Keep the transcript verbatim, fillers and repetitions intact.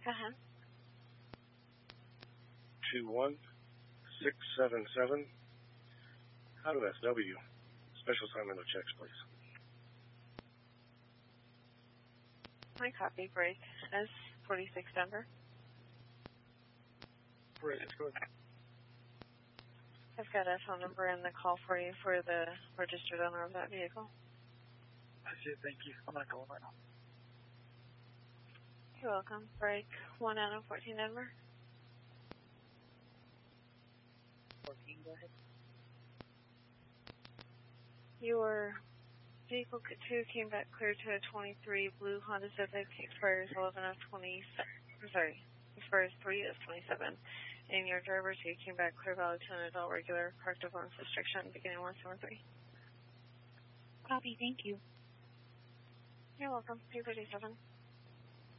ahead. two one six seven seven. How do S W? Special assignment of checks, please. My copy break S forty-six Denver. forty-six, go ahead. I've got a phone number in the call for you for the registered owner of that vehicle. I see it, thank you. I'm going to call him right now. You're welcome. Break one out of fourteen Denver. fourteen, go ahead. Your vehicle two came back clear to a twenty-three blue Honda Civic, expires eleven of twenty-seven, sorry, expires three of twenty-seven. And your driver two came back clear valid to an adult regular, parked of arms restriction, beginning one seven three. Copy, thank you. You're welcome. two thirty-seven.